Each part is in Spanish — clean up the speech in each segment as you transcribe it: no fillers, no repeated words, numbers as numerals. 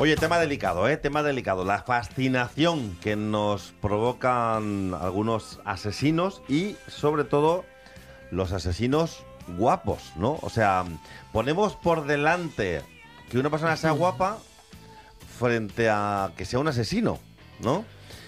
Oye, tema delicado, ¿eh? Tema delicado. La fascinación que nos provocan algunos asesinos y, sobre todo, los asesinos guapos, ¿no? O sea, ponemos por delante que una persona sea guapa frente a que sea un asesino, ¿no?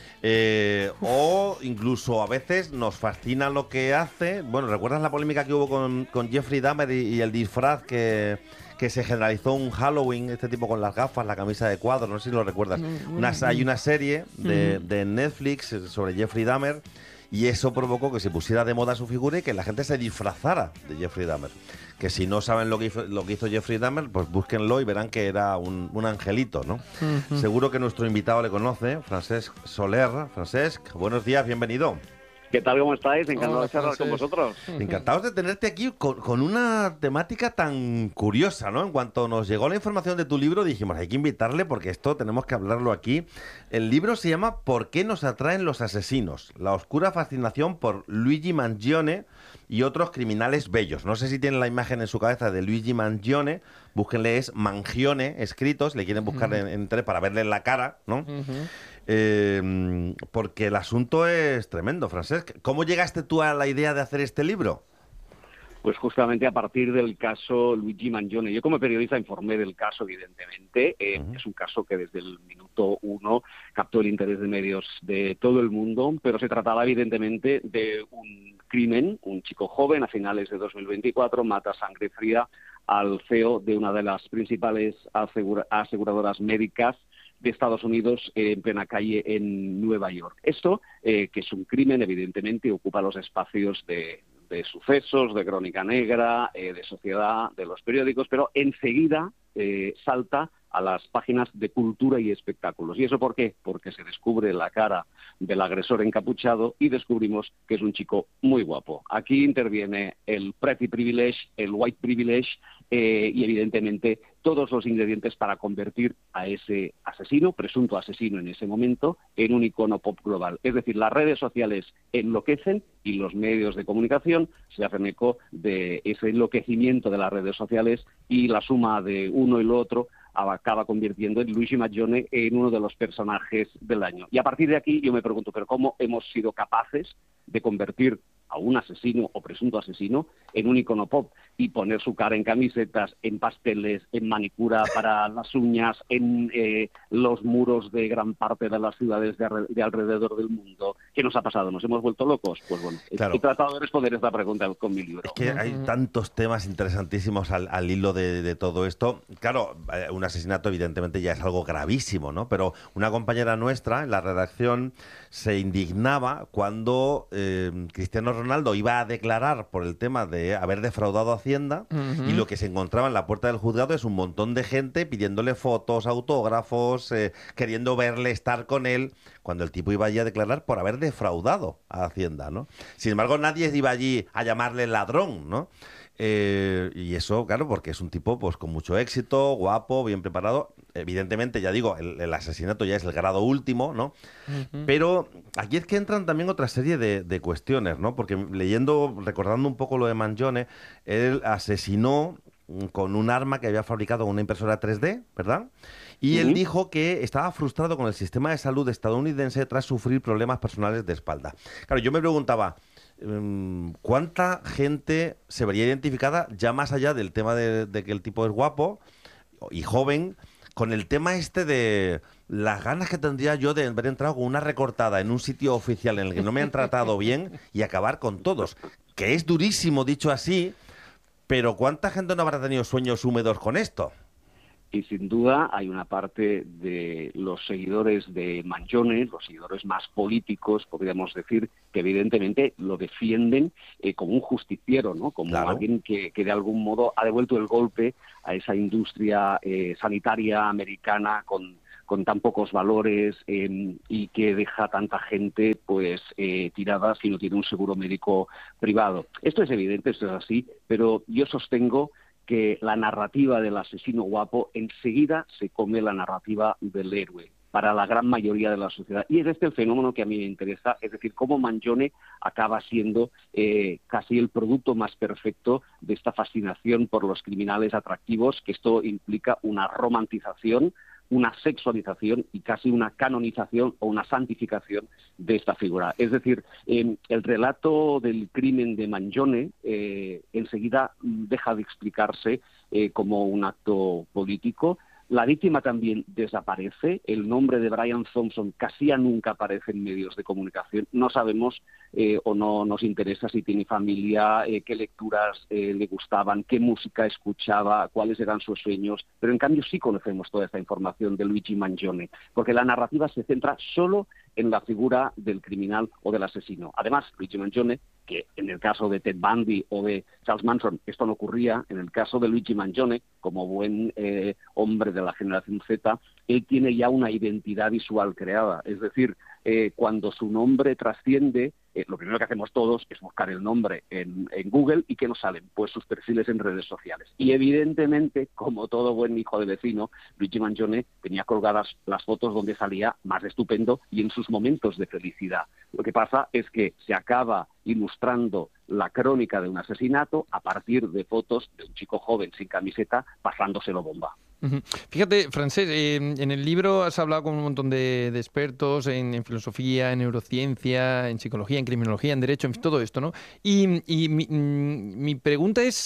O incluso a veces nos fascina lo que hace. Bueno, ¿recuerdas la polémica que hubo con Jeffrey Dahmer y el disfraz que se generalizó un Halloween, este tipo con las gafas, la camisa de cuadros? No sé si lo recuerdas. Hay una serie de Netflix sobre Jeffrey Dahmer y eso provocó que se pusiera de moda su figura y que la gente se disfrazara de Jeffrey Dahmer. Que si no saben lo que hizo Jeffrey Dahmer, pues búsquenlo y verán que era un angelito, ¿no? Seguro que nuestro invitado le conoce, Francesc Soler. Francesc, buenos días, bienvenido. ¿Qué tal? ¿Cómo estáis? Encantado Hola, de charlar con Francesc. vosotros. Encantados de tenerte aquí con una temática tan curiosa, ¿no? En cuanto nos llegó la información de tu libro, dijimos, hay que invitarle porque esto tenemos que hablarlo aquí. El libro se llama ¿Por qué nos atraen los asesinos? La oscura fascinación por Luigi Mangione y otros criminales bellos. No sé si tienen la imagen en su cabeza de Luigi Mangione. Búsquenle, es Mangione, escritos, le quieren buscar en para verle la cara, ¿no? Porque el asunto es tremendo, Francesc. ¿Cómo llegaste tú a la idea de hacer este libro? Pues justamente a partir del caso Luigi Mangione. Yo como periodista informé del caso, evidentemente. Es un caso que desde el minuto uno captó el interés de medios de todo el mundo, pero se trataba evidentemente de un crimen. Un chico joven a finales de 2024 mata a sangre fría al CEO de una de las principales aseguradoras médicas de Estados Unidos en plena calle en Nueva York. Esto, que es un crimen, evidentemente, ocupa los espacios de sucesos, de crónica negra, de sociedad, de los periódicos, pero enseguida salta a las páginas de cultura y espectáculos. ¿Y eso por qué? Porque se descubre la cara del agresor encapuchado y descubrimos que es un chico muy guapo. Aquí interviene el pretty privilege, el white privilege y evidentemente todos los ingredientes para convertir a ese asesino, presunto asesino en ese momento, en un icono pop global. Es decir, las redes sociales enloquecen y los medios de comunicación se hacen eco de ese enloquecimiento de las redes sociales y la suma de uno y lo otro acaba convirtiendo en Luigi Mangione en uno de los personajes del año. Y a partir de aquí yo me pregunto, ¿pero cómo hemos sido capaces de convertir a un asesino o presunto asesino en un icono pop y poner su cara en camisetas, en pasteles, en manicura para las uñas, en los muros de gran parte de las ciudades de alrededor del mundo? ¿Qué nos ha pasado? ¿Nos hemos vuelto locos? Pues bueno, Claro. he tratado de responder esta pregunta con mi libro. Es que hay tantos temas interesantísimos al hilo de todo esto. Claro, un asesinato evidentemente ya es algo gravísimo, ¿no? Pero una compañera nuestra en la redacción se indignaba cuando Cristiano Ronaldo iba a declarar por el tema de haber defraudado a Hacienda y lo que se encontraba en la puerta del juzgado es un montón de gente pidiéndole fotos, autógrafos, queriendo verle, estar con él, cuando el tipo iba allí a declarar por haber defraudado a Hacienda, ¿no? Sin embargo, nadie iba allí a llamarle ladrón, ¿no? Y eso, claro, porque es un tipo pues con mucho éxito, guapo, bien preparado. Evidentemente, ya digo, el asesinato ya es el grado último, ¿no? Pero aquí es que entran también otra serie de cuestiones, ¿no? Porque recordando un poco lo de Mangione, él asesinó con un arma que había fabricado con una impresora 3D, ¿verdad? Y él dijo que estaba frustrado con el sistema de salud estadounidense tras sufrir problemas personales de espalda. Claro, yo me preguntaba, ¿cuánta gente se vería identificada, ya más allá del tema de que el tipo es guapo y joven, con el tema este de las ganas que tendría yo de haber entrado con una recortada en un sitio oficial en el que no me han tratado bien y acabar con todos? Que es durísimo dicho así, pero ¿cuánta gente no habrá tenido sueños húmedos con esto? Y sin duda hay una parte de los seguidores de Mangione, los seguidores más políticos, podríamos decir, que evidentemente lo defienden como un justiciero, ¿no? Como Claro. alguien que de algún modo ha devuelto el golpe a esa industria sanitaria americana con tan pocos valores y que deja tanta gente pues tirada si no tiene un seguro médico privado. Esto es evidente, esto es así, pero yo sostengo que la narrativa del asesino guapo enseguida se come la narrativa del héroe para la gran mayoría de la sociedad. Y es este el fenómeno que a mí me interesa, es decir, cómo Mangione acaba siendo casi el producto más perfecto de esta fascinación por los criminales atractivos, que esto implica una romantización una sexualización y casi una canonización o una santificación de esta figura. Es decir, el relato del crimen de Mangione enseguida deja de explicarse como un acto político. La víctima también desaparece. El nombre de Brian Thompson casi nunca aparece en medios de comunicación. No sabemos o no nos interesa si tiene familia, qué lecturas le gustaban, qué música escuchaba, cuáles eran sus sueños. Pero en cambio sí conocemos toda esta información de Luigi Mangione, porque la narrativa se centra solo en la figura del criminal o del asesino. Además, Luigi Mangione, que en el caso de Ted Bundy o de Charles Manson esto no ocurría, en el caso de Luigi Mangione, como buen hombre de la generación Z, él tiene ya una identidad visual creada. Es decir, cuando su nombre trasciende, lo primero que hacemos todos es buscar el nombre en Google y ¿qué nos salen? Pues sus perfiles en redes sociales. Y evidentemente, como todo buen hijo de vecino, Luigi Mangione tenía colgadas las fotos donde salía más estupendo y en sus momentos de felicidad. Lo que pasa es que se acaba ilustrando la crónica de un asesinato a partir de fotos de un chico joven sin camiseta pasándoselo bomba. Fíjate, Francesc, en el libro has hablado con un montón de expertos en filosofía, en neurociencia, en psicología, en criminología, en derecho, en fin, todo esto, ¿no? Y mi pregunta es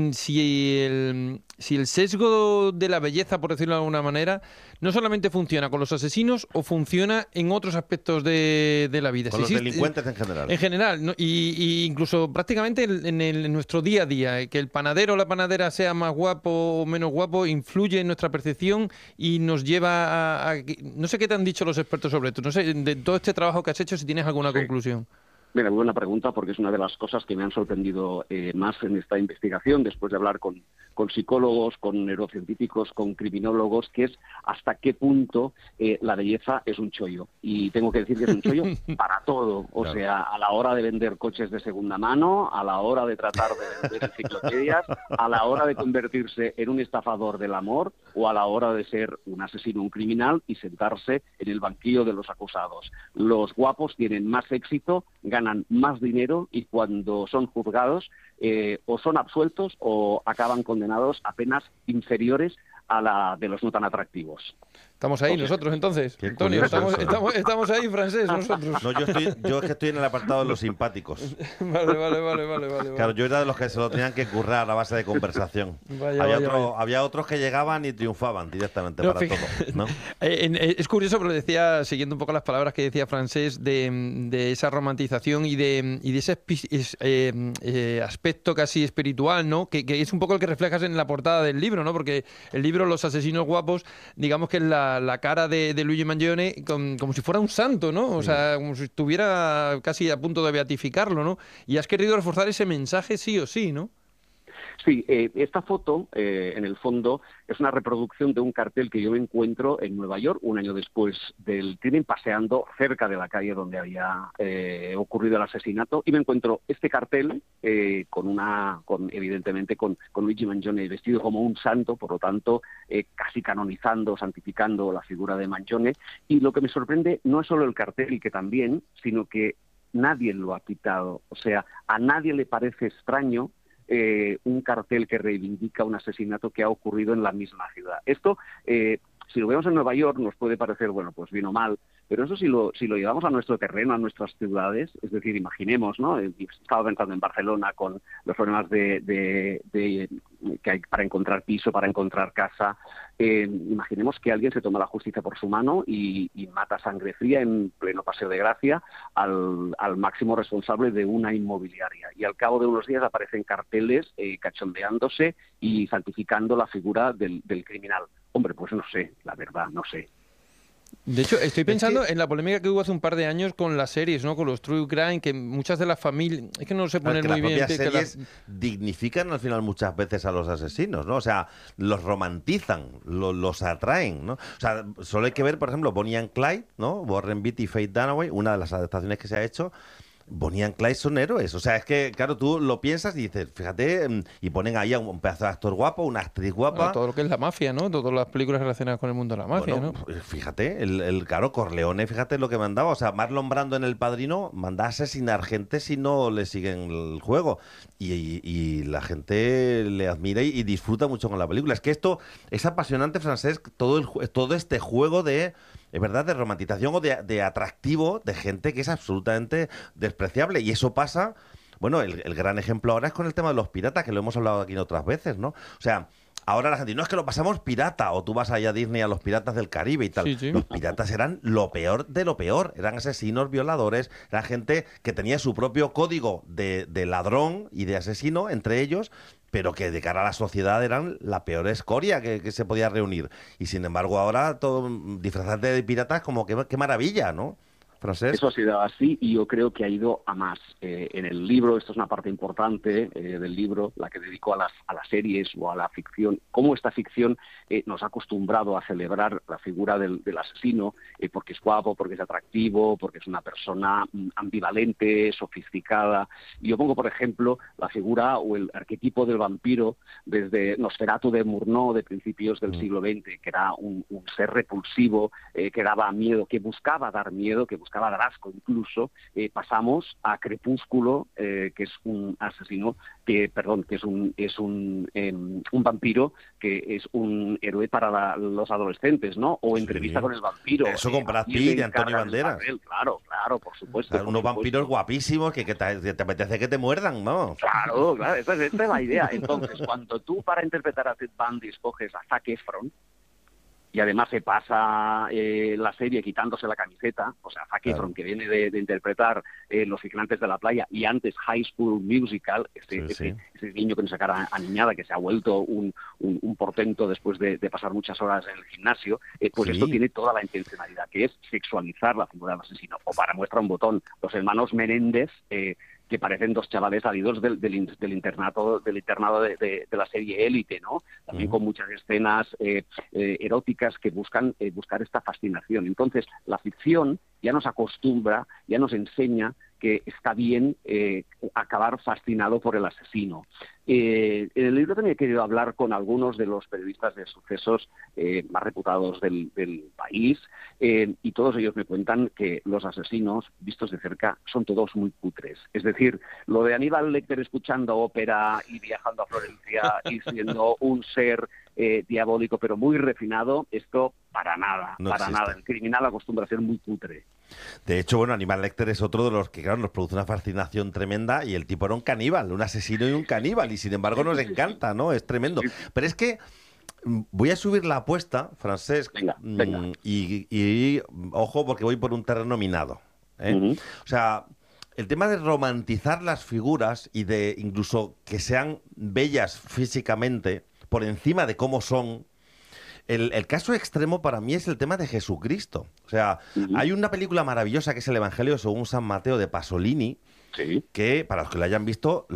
si el sesgo de la belleza, por decirlo de alguna manera, no solamente funciona con los asesinos o funciona en otros aspectos de la vida. Con los delincuentes en general. En general, ¿no? Y incluso prácticamente en nuestro día a día, que el panadero o la panadera sea más guapo o menos guapo, influye en nuestra percepción y nos lleva a... No sé qué te han dicho los expertos sobre esto, no sé, de todo este trabajo que has hecho, si tienes alguna conclusión. Mira, muy buena pregunta, porque es una de las cosas que me han sorprendido más en esta investigación, después de hablar con psicólogos, con neurocientíficos, con criminólogos, que es hasta qué punto la belleza es un chollo. Y tengo que decir que es un chollo para todo. O sea, a la hora de vender coches de segunda mano, a la hora de tratar de vender enciclopedias, a la hora de convertirse en un estafador del amor o a la hora de ser un asesino, un criminal y sentarse en el banquillo de los acusados. Los guapos tienen más éxito, ganan más dinero y cuando son juzgados o son absueltos o acaban condenados a penas inferiores a la de los no tan atractivos. Estamos ahí nosotros entonces, Antonio, estamos ahí, Francesc, nosotros. No, yo es que estoy en el apartado de los simpáticos. Vale. Claro, yo era de los que se lo tenían que currar a base de conversación. Había otros que llegaban y triunfaban directamente todo, ¿no? Es curioso, pero decía, siguiendo un poco las palabras que decía Francesc, de esa romantización y de ese aspecto casi espiritual, ¿no? Que es un poco el que reflejas en la portada del libro, ¿no? Porque el libro Los asesinos guapos, digamos que es la cara de Luigi Mangione como si fuera un santo, ¿no? O sea, como si estuviera casi a punto de beatificarlo, ¿no? Y has querido reforzar ese mensaje sí o sí, ¿no? Sí, esta foto, en el fondo, es una reproducción de un cartel que yo me encuentro en Nueva York, un año después del crimen, paseando cerca de la calle donde había ocurrido el asesinato, y me encuentro este cartel evidentemente con Luigi Mangione vestido como un santo, por lo tanto, casi canonizando, santificando la figura de Mangione, y lo que me sorprende no es solo el cartel, y que también, sino que nadie lo ha quitado, o sea, a nadie le parece extraño un cartel que reivindica un asesinato que ha ocurrido en la misma ciudad. Esto, si lo vemos en Nueva York, nos puede parecer, bueno, pues bien o mal, pero eso si lo llevamos a nuestro terreno, a nuestras ciudades, es decir, imaginemos, ¿no? Estaba pensando en Barcelona con los problemas que hay para encontrar piso, para encontrar casa. Imaginemos que alguien se toma la justicia por su mano y mata a sangre fría en pleno Paseo de Gracia al máximo responsable de una inmobiliaria. Y al cabo de unos días aparecen carteles cachondeándose y santificando la figura del criminal. Hombre, pues no sé, la verdad, no sé. De hecho, estoy pensando en la polémica que hubo hace un par de años con las series, ¿no? Con los True Crime, que muchas de las familias... Es que no sé poner muy bien... Las propias series dignifican al final muchas veces a los asesinos, ¿no? O sea, los romantizan, los atraen, ¿no? O sea, solo hay que ver, por ejemplo, Bonnie and Clyde, ¿no? Warren Beatty y Faye Dunaway, una de las adaptaciones que se ha hecho... Bonnie and Clyde son héroes. O sea, es que, claro, tú lo piensas y dices, fíjate, y ponen ahí a un pedazo de actor guapo, una actriz guapa. Todo lo que es la mafia, ¿no? Todas las películas relacionadas con el mundo de la mafia, Bueno, ¿no? pues fíjate, claro, Corleone, fíjate lo que mandaba. O sea, Marlon Brando en El Padrino manda a asesinar gente si no le siguen el juego. Y la gente le admira y disfruta mucho con la película. Es que esto es apasionante, Francesc, todo este juego de, es verdad, de romantización o de atractivo de gente que es absolutamente despreciable. Y eso pasa, bueno, el gran ejemplo ahora es con el tema de los piratas, que lo hemos hablado aquí en otras veces, ¿no? O sea, ahora la gente, no es que lo pasamos pirata, o tú vas allá a Disney a los piratas del Caribe y tal. Sí, sí. Los piratas eran lo peor de lo peor. Eran asesinos, violadores, era gente que tenía su propio código de ladrón y de asesino entre ellos, pero que de cara a la sociedad eran la peor escoria que se podía reunir. Y sin embargo ahora todo disfrazarte de piratas como que qué maravilla, ¿no? Francesc. Eso ha sido así y yo creo que ha ido a más. En el libro, esto es una parte importante del libro, la que dedico a las series o a la ficción, cómo esta ficción nos ha acostumbrado a celebrar la figura del asesino porque es guapo, porque es atractivo, porque es una persona ambivalente, sofisticada. Y yo pongo, por ejemplo, la figura o el arquetipo del vampiro desde Nosferatu de Murnau de principios del siglo XX, que era un ser repulsivo, que daba miedo, que buscaba dar miedo, que buscaba dar asco incluso. Pasamos a Crepúsculo, que es un asesino, que es un vampiro, que es un héroe para los adolescentes, ¿no? O Entrevista con el vampiro. Eso con Brad Pitt y Antonio Banderas. Claro, por supuesto. Claro, unos vampiros guapísimos que te apetece que te muerdan, ¿no? Claro, esta es la idea. Entonces, cuando tú para interpretar a Ted Bundy escoges a Zac Efron, y además se pasa la serie quitándose la camiseta, o sea, Zac Efron, que viene de interpretar Los Vigilantes de la Playa, y antes High School Musical, ese niño con esa cara aniñada que se ha vuelto un portento después de pasar muchas horas en el gimnasio, pues esto tiene toda la intencionalidad, que es sexualizar la figura del asesino. O para muestra un botón, los hermanos Menéndez, que parecen dos chavales salidos del internado de la serie Élite, ¿no? También con muchas escenas eróticas que buscan buscar esta fascinación. Entonces, la ficción ya nos acostumbra, ya nos enseña que está bien acabar fascinado por el asesino. En el libro también he querido hablar con algunos de los periodistas de sucesos más reputados del país, y todos ellos me cuentan que los asesinos, vistos de cerca, son todos muy cutres. Es decir, lo de Aníbal Lecter escuchando ópera y viajando a Florencia y siendo un ser diabólico pero muy refinado, esto para nada, no para existe. nada. El criminal acostumbra a ser muy cutre. De hecho, bueno, Aníbal Lecter es otro de los que, claro, nos produce una fascinación tremenda, y el tipo era un caníbal, un asesino y un caníbal, y sin embargo nos encanta, ¿no? Es tremendo. Pero es que voy a subir la apuesta, Francesc, Venga. y ojo, porque voy por un terreno minado, ¿eh? O sea, el tema de romantizar las figuras y de incluso que sean bellas físicamente por encima de cómo son. El caso extremo para mí es el tema de Jesucristo. O sea, hay una película maravillosa que es el Evangelio según San Mateo de Pasolini, que para los que lo hayan visto,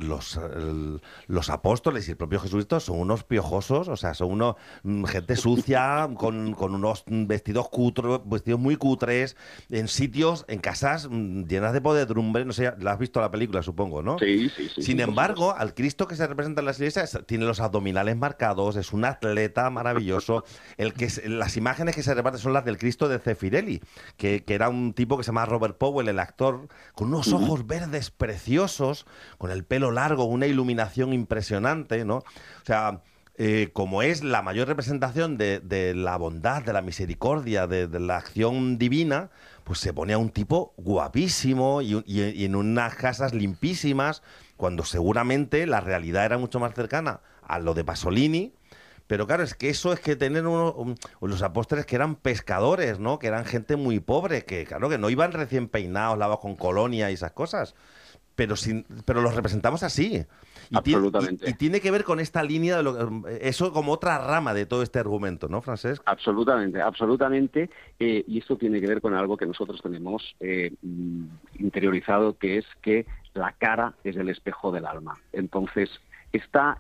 los apóstoles y el propio Jesucristo son unos piojosos, o sea, son gente sucia, con unos vestidos muy cutres, en sitios, en casas llenas de podredumbre. No sé, la has visto la película, supongo, ¿no? Sí. Sin embargo, al Cristo que se representa en las iglesias tiene los abdominales marcados, es un atleta maravilloso. Las imágenes que se reparten son las del Cristo de Zeffirelli, que era un tipo que se llama Robert Powell, el actor, con unos ojos verdes preciosos, con el pelo largo, una iluminación impresionante, ¿no? O sea, como es la mayor representación de la bondad, de la misericordia, de la acción divina, pues se pone a un tipo guapísimo y en unas casas limpísimas, cuando seguramente la realidad era mucho más cercana a lo de Pasolini. Pero claro, es que eso es que tener los apóstoles que eran pescadores, ¿no? Que eran gente muy pobre, que claro, que no iban recién peinados, lavados con colonia y esas cosas. Pero los representamos así. Absolutamente. Y tiene que ver con esta línea eso como otra rama de todo este argumento, ¿no, Francesc? Absolutamente. Y esto tiene que ver con algo que nosotros tenemos interiorizado, que es que la cara es el espejo del alma. Entonces, esta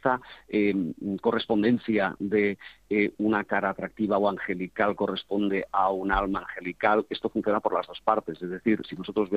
correspondencia de una cara atractiva o angelical corresponde a un alma angelical. Esto funciona por las dos partes. Es decir, si nosotros